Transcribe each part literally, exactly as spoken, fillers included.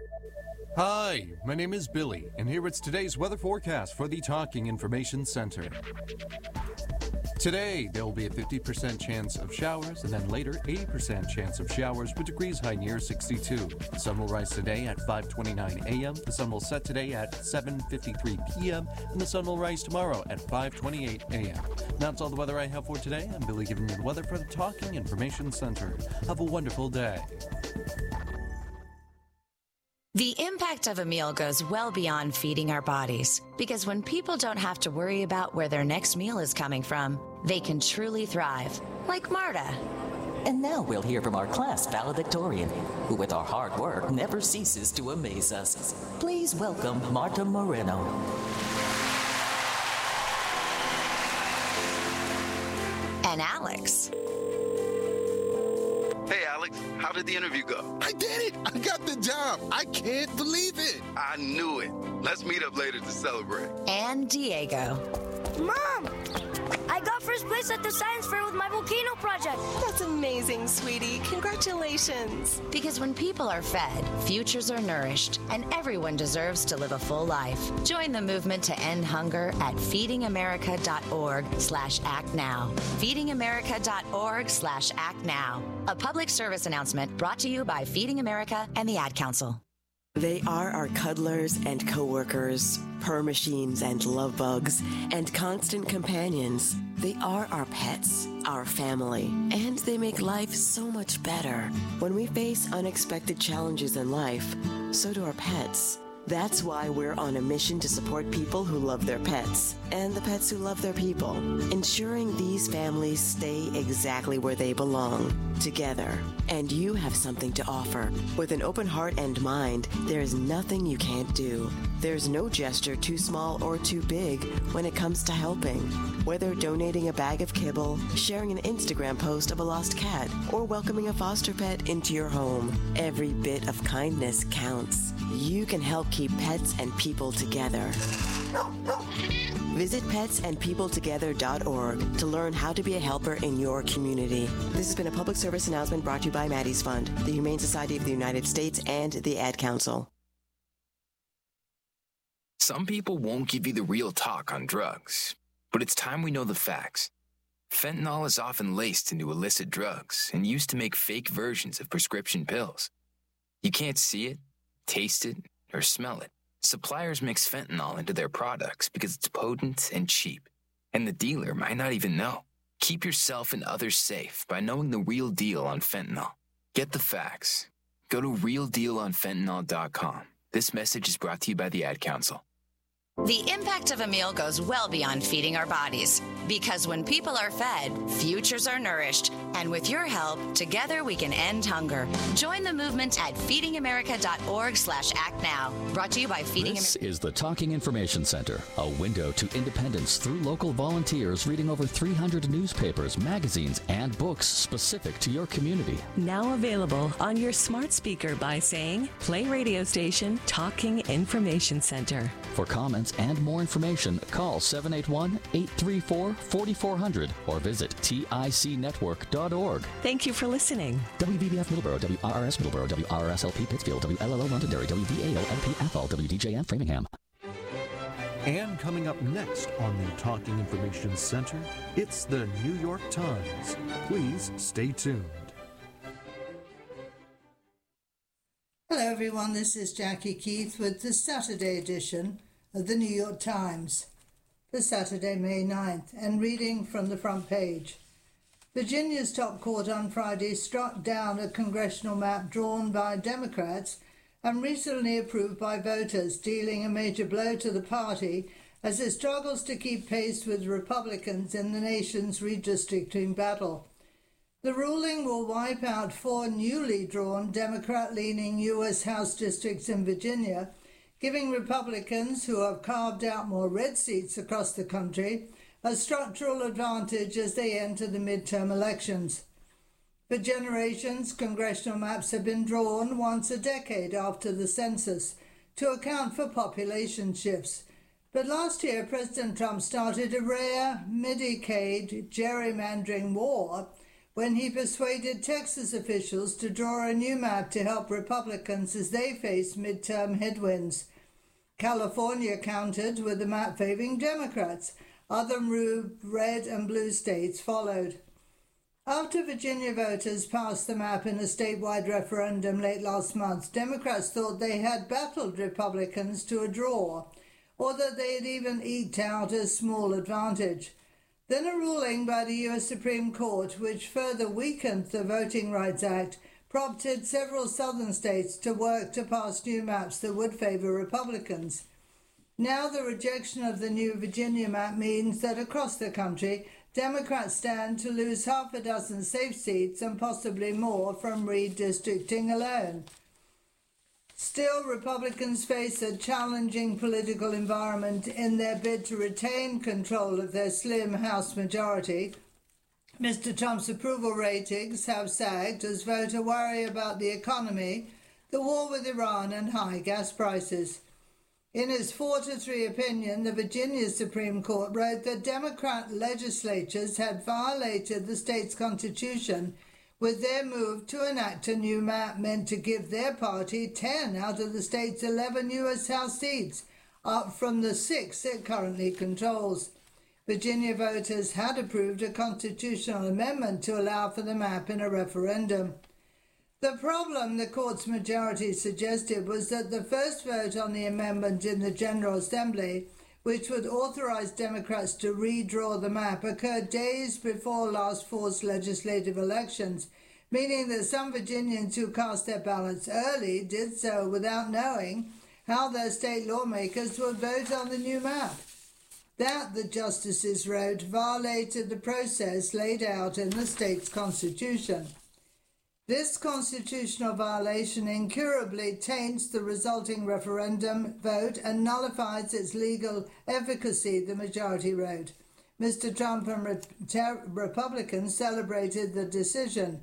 Hi, my name is Billy, and here is today's weather forecast for the Talking Information Center. Today, there will be a fifty percent chance of showers, and then later, eighty percent chance of showers with degrees high near sixty-two. The sun will rise today at five twenty-nine a.m., the sun will set today at seven fifty-three p.m., and the sun will rise tomorrow at five twenty-eight a.m. That's all the weather I have for today. I'm Billy giving you the weather for the Talking Information Center. Have a wonderful day. The impact of a meal goes well beyond feeding our bodies, because when people don't have to worry about where their next meal is coming from, they can truly thrive, like Marta. And now we'll hear from our class valedictorian, who with our hard work never ceases to amaze us. Please welcome Marta Moreno. And Alex. Hey, Alex, how did the interview go? I did it! I got the job! I can't believe it! I knew it. Let's meet up later to celebrate. And Diego. Mom! I got first place at the science fair with my volcano project. That's amazing, sweetie. Congratulations. Because when people are fed, futures are nourished, and everyone deserves to live a full life. Join the movement to end hunger at feedingamerica.org slash act now. feedingamerica.org slash act now. A public service announcement brought to you by Feeding America and the Ad Council. They are our cuddlers and coworkers, purr machines and love bugs, and constant companions. They are our pets, our family, and they make life so much better. When we face unexpected challenges in life, so do our pets. That's why we're on a mission to support people who love their pets and the pets who love their people, ensuring these families stay exactly where they belong, together. And you have something to offer. With an open heart and mind, there is nothing you can't do. There's no gesture too small or too big when it comes to helping. Whether donating a bag of kibble, sharing an Instagram post of a lost cat, or welcoming a foster pet into your home, every bit of kindness counts. You can help keep pets and people together. Visit pets and people together dot org to learn how to be a helper in your community. This has been a public service announcement brought to you by Maddie's Fund, the Humane Society of the United States, and the Ad Council. Some people won't give you the real talk on drugs, but it's time we know the facts. Fentanyl is often laced into illicit drugs and used to make fake versions of prescription pills. You can't see it, taste it, or smell it. Suppliers mix fentanyl into their products because it's potent and cheap, and the dealer might not even know. Keep yourself and others safe by knowing the real deal on fentanyl. Get the facts. Go to real deal on fentanyl dot com. This message is brought to you by the Ad Council. The impact of a meal goes well beyond feeding our bodies, because when people are fed, futures are nourished, and with your help, together we can end hunger. Join the movement at feedingamerica.org slash act now. Brought to you by Feeding America. This is the Talking Information Center, a window to independence through local volunteers reading over three hundred newspapers, magazines, and books specific to your community. Now available on your smart speaker by saying, play radio station Talking Information Center. For comments and more information, call seven eight one, eight three four, four four zero zero or visit tic network dot org. Thank you for listening. W V B F Middleborough, W R R S Middleborough, W R R S L P Pittsfield, W L L O Londonderry, W V A O L P Athol, W D J M Framingham. And coming up next on the Talking Information Center, it's the New York Times. Please stay tuned. Hello everyone, this is Jackie Keith with the Saturday edition of the New York Times for Saturday, May ninth, and reading from the front page. Virginia's top court on Friday struck down a congressional map drawn by Democrats and recently approved by voters, dealing a major blow to the party as it struggles to keep pace with Republicans in the nation's redistricting battle. The ruling will wipe out four newly drawn Democrat-leaning U S House districts in Virginia, giving Republicans, who have carved out more red seats across the country, a structural advantage as they enter the midterm elections. For generations, congressional maps have been drawn once a decade after the census to account for population shifts. But last year, President Trump started a rare, mid-decade gerrymandering war when he persuaded Texas officials to draw a new map to help Republicans as they face midterm headwinds. California countered with the map favoring Democrats. Other red and blue states followed. After Virginia voters passed the map in a statewide referendum late last month, Democrats thought they had battled Republicans to a draw, or that they had even eked out a small advantage. Then a ruling by the U S Supreme Court, which further weakened the Voting Rights Act, prompted several southern states to work to pass new maps that would favor Republicans. Now the rejection of the new Virginia map means that across the country, Democrats stand to lose half a dozen safe seats and possibly more from redistricting alone. Still, Republicans face a challenging political environment in their bid to retain control of their slim House majority. Mister Trump's approval ratings have sagged as voters worry about the economy, the war with Iran and high gas prices. In its four to three opinion, the Virginia Supreme Court wrote that Democrat legislatures had violated the state's constitution with their move to enact a new map meant to give their party ten out of the state's eleven U S House seats, up from the six it currently controls. Virginia voters had approved a constitutional amendment to allow for the map in a referendum. The problem the court's majority suggested was that the first vote on the amendment in the General Assembly, which would authorize Democrats to redraw the map, occurred days before last fall's legislative elections, meaning that some Virginians who cast their ballots early did so without knowing how their state lawmakers would vote on the new map. That, the justices wrote, violated the process laid out in the state's constitution. This constitutional violation incurably taints the resulting referendum vote and nullifies its legal efficacy, the majority wrote. Mister Trump and Re- Republicans celebrated the decision.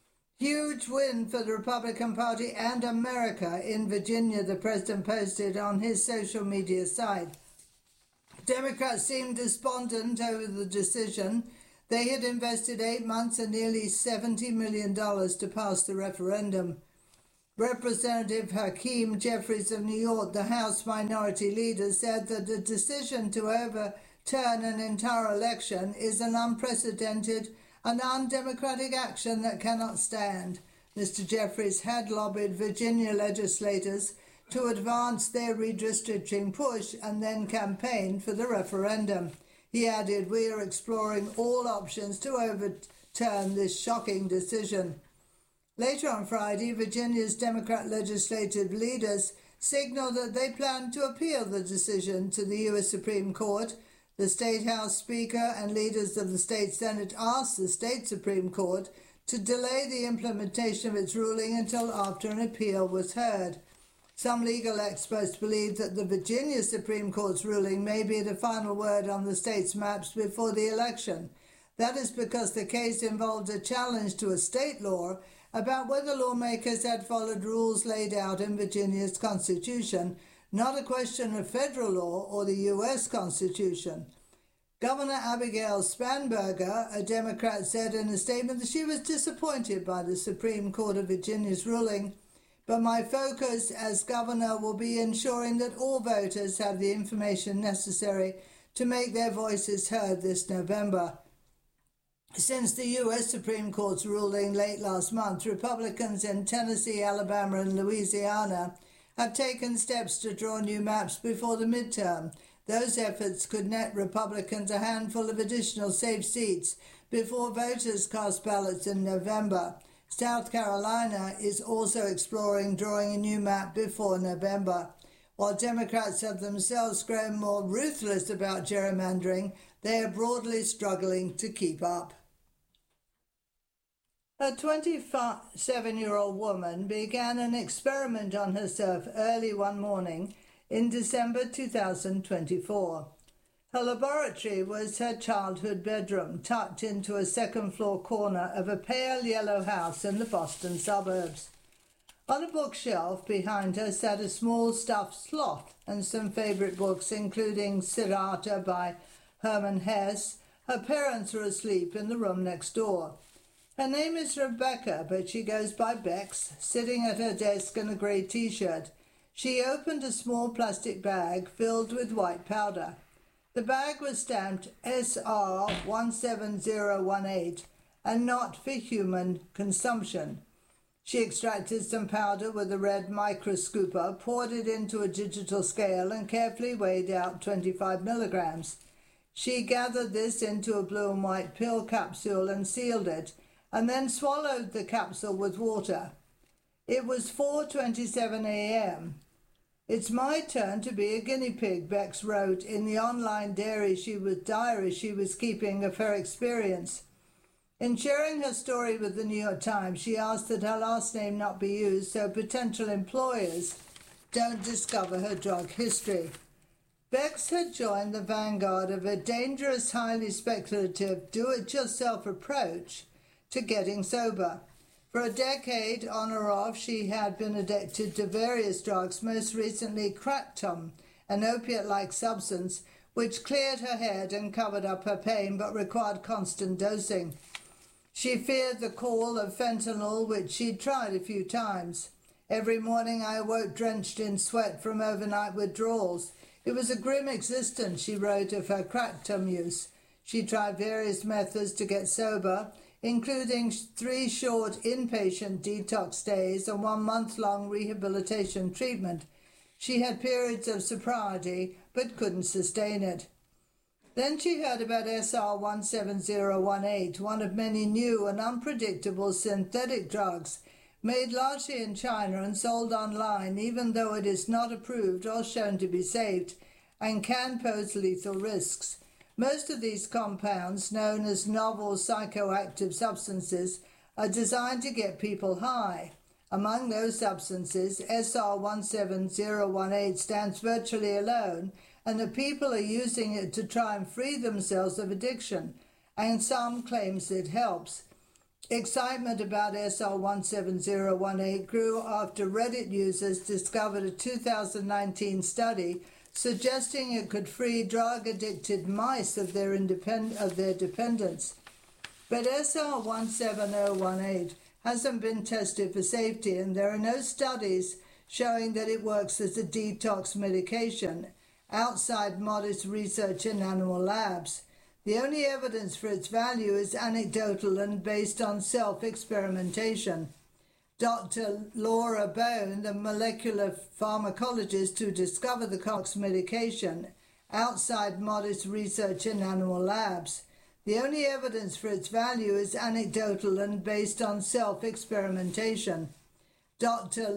Huge win for the Republican Party and America in Virginia, the president posted on his social media site. Democrats seemed despondent over the decision. They had invested eight months and nearly seventy million dollars to pass the referendum. Representative Hakeem Jeffries of New York, the House Minority Leader, said that the decision to overturn an entire election is an unprecedented and undemocratic action that cannot stand. Mister Jeffries had lobbied Virginia legislators to advance their redistricting push and then campaigned for the referendum. He added, "We are exploring all options to overturn this shocking decision." Later on Friday, Virginia's Democrat legislative leaders signaled that they plan to appeal the decision to the U S Supreme Court. The State House Speaker and leaders of the state Senate asked the state Supreme Court to delay the implementation of its ruling until after an appeal was heard. Some legal experts believe that the Virginia Supreme Court's ruling may be the final word on the state's maps before the election. That is because the case involved a challenge to a state law about whether lawmakers had followed rules laid out in Virginia's constitution, not a question of federal law or the U S Constitution. Governor Abigail Spanberger, a Democrat, said in a statement that she was disappointed by the Supreme Court of Virginia's ruling, but my focus as governor will be ensuring that all voters have the information necessary to make their voices heard this November. Since the U S Supreme Court's ruling late last month, Republicans in Tennessee, Alabama, and Louisiana have taken steps to draw new maps before the midterm. Those efforts could net Republicans a handful of additional safe seats before voters cast ballots in November. South Carolina is also exploring drawing a new map before November. While Democrats have themselves grown more ruthless about gerrymandering, they are broadly struggling to keep up. A twenty-seven-year-old woman began an experiment on herself early one morning in December two thousand twenty-four. Her laboratory was her childhood bedroom, tucked into a second-floor corner of a pale yellow house in the Boston suburbs. On a bookshelf behind her sat a small stuffed sloth and some favourite books, including Siddhartha by Hermann Hesse. Her parents were asleep in the room next door. Her name is Rebecca, but she goes by Bex, sitting at her desk in a grey T-shirt. She opened a small plastic bag filled with white powder. The bag was stamped S R one seven zero one eight and not for human consumption. She extracted some powder with a red microscooper, poured it into a digital scale and carefully weighed out twenty-five milligrams. She gathered this into a blue and white pill capsule and sealed it, and then swallowed the capsule with water. It was four twenty-seven a.m. It's my turn to be a guinea pig, Bex wrote in the online diary she was, diary she was keeping of her experience. In sharing her story with the New York Times, she asked that her last name not be used so potential employers don't discover her drug history. Bex had joined the vanguard of a dangerous, highly speculative, do-it-yourself approach to getting sober. For a decade, on or off, she had been addicted to various drugs, most recently Kratom, an opiate-like substance which cleared her head and covered up her pain but required constant dosing. She feared the call of fentanyl, which she'd tried a few times. Every morning I awoke drenched in sweat from overnight withdrawals. It was a grim existence, she wrote of her Kratom use. She tried various methods to get sober, including three short inpatient detox days and one month-long rehabilitation treatment. She had periods of sobriety, but couldn't sustain it. Then she heard about S R one seven zero one eight, one of many new and unpredictable synthetic drugs made largely in China and sold online, even though it is not approved or shown to be safe and can pose lethal risks. Most of these compounds, known as novel psychoactive substances, are designed to get people high. Among those substances, S R one seven zero one eight stands virtually alone, and the people are using it to try and free themselves of addiction, and some claims it helps. Excitement about S R one seven zero one eight grew after Reddit users discovered a two thousand nineteen study suggesting it could free drug-addicted mice of their, independ- of their dependence. But S R one seven zero one eight hasn't been tested for safety, and there are no studies showing that it works as a detox medication outside modest research in animal labs. The only evidence for its value is anecdotal and based on self-experimentation. Doctor Laura Bone, the molecular pharmacologist who discovered the Cox medication, outside modest research in animal labs. The only evidence for its value is anecdotal and based on self-experimentation. Doctor